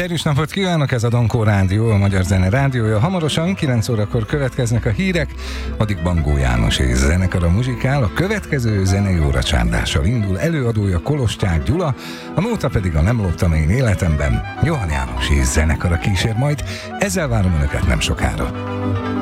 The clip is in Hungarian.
Derűs napot kívánok, ez a Dankó Rádió, a Magyar Zene Rádiója. Hamarosan 9 órakor következnek a hírek, addig Bangó János és zenekara muzsikál. A következő zenei óra csárdással indul, előadója Kolostyák Gyula, a nóta pedig a Nem loptam én életemben. Johan János és zenekara kísér majd, ezzel várom Önöket nem sokára.